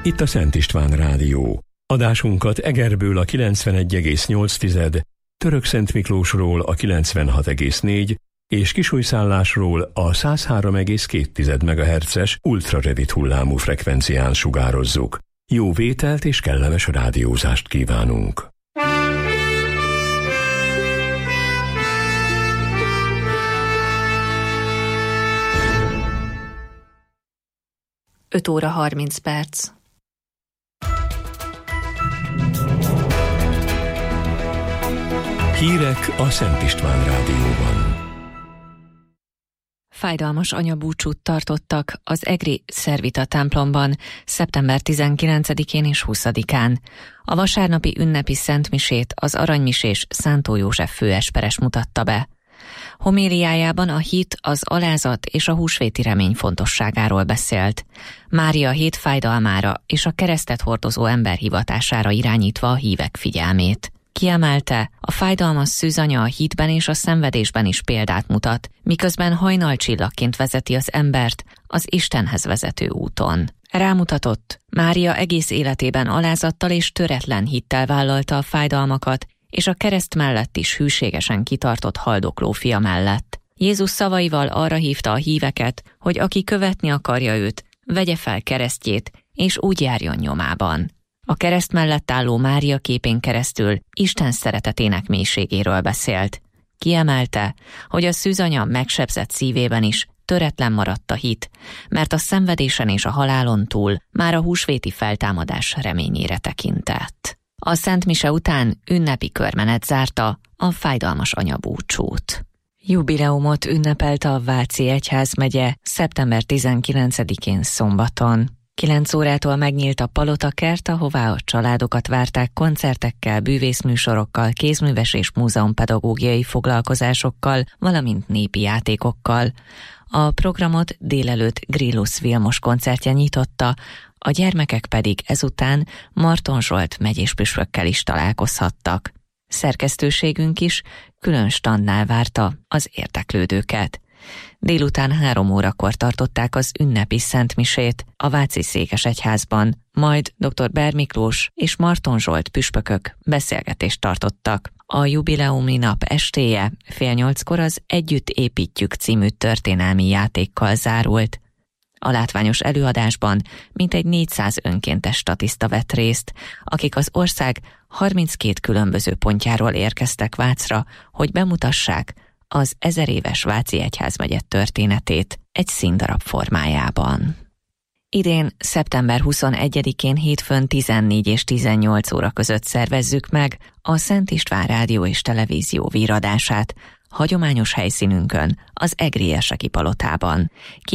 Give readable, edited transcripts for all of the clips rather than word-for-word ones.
Itt a Szent István Rádió. Adásunkat Egerből a 91,8, Törökszent Miklósról a 96,4 és Kisújszállásról a 103,2 MHz-es ultrarövid hullámú frekvencián sugározzuk. Jó vételt és kellemes rádiózást kívánunk! Öt óra 30 perc. Hírek a Szent István Rádióban. Fájdalmas anyabúcsút tartottak az egri Szervita templomban szeptember 19-én és 20-án. A vasárnapi ünnepi szentmisét az aranymisés Szántó József főesperes mutatta be. Homéliájában a hit, az alázat és a húsvéti remény fontosságáról beszélt. Mária hét fájdalmára és a keresztet hordozó ember hivatására irányítva a hívek figyelmét. Kiemelte, a fájdalmas szűzanya a hitben és a szenvedésben is példát mutat, miközben hajnalcsillagként vezeti az embert az Istenhez vezető úton. Rámutatott, Mária egész életében alázattal és töretlen hittel vállalta a fájdalmakat, és a kereszt mellett is hűségesen kitartott haldokló fia mellett. Jézus szavaival arra hívta a híveket, hogy aki követni akarja őt, vegye fel keresztjét, és úgy járjon nyomában. A kereszt mellett álló Mária képén keresztül Isten szeretetének mélységéről beszélt. Kiemelte, hogy a szűzanya megsebzett szívében is töretlen maradt a hit, mert a szenvedésen és a halálon túl már a húsvéti feltámadás reményére tekintett. A szentmise után ünnepi körmenet zárta a fájdalmas anyabúcsút. Jubileumot ünnepelte a Váci Egyházmegye szeptember 19-én szombaton. 9 órától megnyílt a palotakert, ahová a családokat várták koncertekkel, bűvészműsorokkal, kézműves és múzeumpedagógiai foglalkozásokkal, valamint népi játékokkal. A programot délelőtt Grillus Vilmos koncertje nyitotta, a gyermekek pedig ezután Marton Zsolt megyéspüspökkel is találkozhattak. Szerkesztőségünk is külön standnál várta az érdeklődőket. Délután 3 órakor tartották az ünnepi szentmisét a Váci Székesegyházban, majd dr. Ber Miklós és Marton Zsolt püspökök beszélgetést tartottak. A jubileumi nap estéje 7:30-kor az Együtt építjük című történelmi játékkal zárult. A látványos előadásban mintegy 400 önkéntes statiszta vett részt, akik az ország 32 különböző pontjáról érkeztek Vácra, hogy bemutassák az 1000 éves Váci Egyházmegye történetét egy színdarab formájában. Idén szeptember 21-én hétfőn 14 és 18 óra között szervezzük meg a Szent István Rádió és Televízió víradását, hagyományos helyszínünkön, az egri Erseki palotában.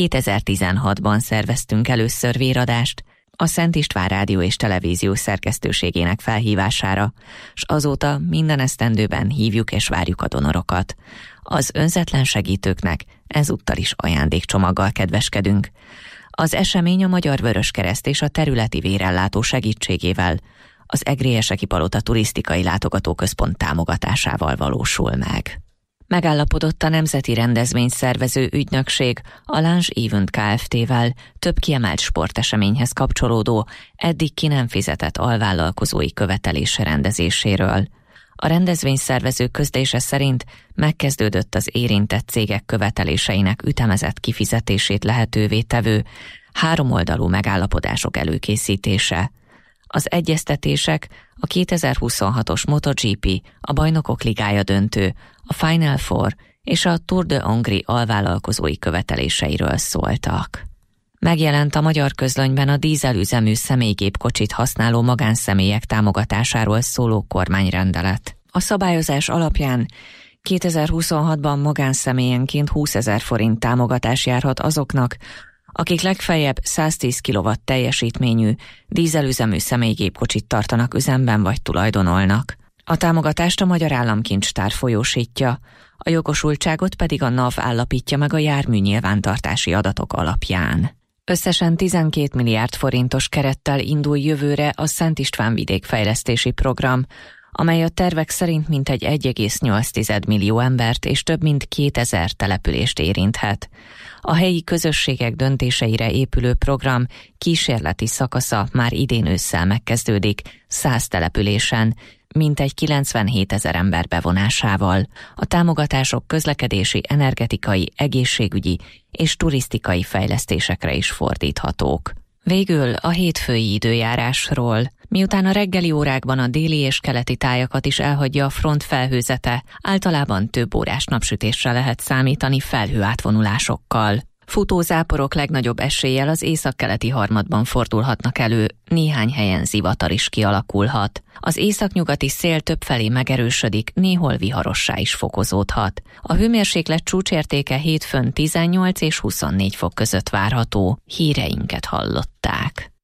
2016-ban szerveztünk először víradást a Szent István Rádió és Televízió szerkesztőségének felhívására, s azóta minden esztendőben hívjuk és várjuk a donorokat. Az önzetlen segítőknek ezúttal is ajándékcsomaggal kedveskedünk. Az esemény a Magyar Vöröskereszt és a területi vérellátó segítségével az egri Erseki palota turisztikai látogatóközpont támogatásával valósul meg. Megállapodott a Nemzeti Rendezvényszervező Ügynökség a Lounge Event Kft-vel több kiemelt sporteseményhez kapcsolódó, eddig ki nem fizetett alvállalkozói követelése rendezéséről. A rendezvényszervező közlése szerint megkezdődött az érintett cégek követeléseinek ütemezett kifizetését lehetővé tevő háromoldalú megállapodások előkészítése. Az egyeztetések a 2026-os MotoGP, a Bajnokok Ligája döntő, a Final Four és a Tour de Hongrie alvállalkozói követeléseiről szóltak. Megjelent a magyar közlönyben a dízelüzemű személygépkocsit használó magánszemélyek támogatásáról szóló kormányrendelet. A szabályozás alapján 2026-ban magánszemélyenként 20 000 forint támogatás járhat azoknak, akik legfeljebb 110 kW teljesítményű dízelüzemű személygépkocsit tartanak üzemben vagy tulajdonolnak. A támogatást a Magyar Államkincstár folyósítja, a jogosultságot pedig a NAV állapítja meg a jármű nyilvántartási adatok alapján. Összesen 12 milliárd forintos kerettel indul jövőre a Szent István vidékfejlesztési program, amely a tervek szerint mintegy 1,8 millió embert és több mint 2000 települést érinthet. A helyi közösségek döntéseire épülő program kísérleti szakasza már idén ősszel megkezdődik 100 településen, mintegy 97 000 ember bevonásával. A támogatások közlekedési, energetikai, egészségügyi és turisztikai fejlesztésekre is fordíthatók. Végül a hétfői időjárásról. Miután a reggeli órákban a déli és keleti tájakat is elhagyja a front felhőzete, általában több órás napsütésre lehet számítani felhőátvonulásokkal. Futózáporok legnagyobb eséllyel az északkeleti harmadban fordulhatnak elő, néhány helyen zivatar is kialakulhat. Az északnyugati szél többfelé megerősödik, néhol viharossá is fokozódhat. A hőmérséklet csúcsértéke hétfőn 18 és 24 fok között várható. Híreinket hallották.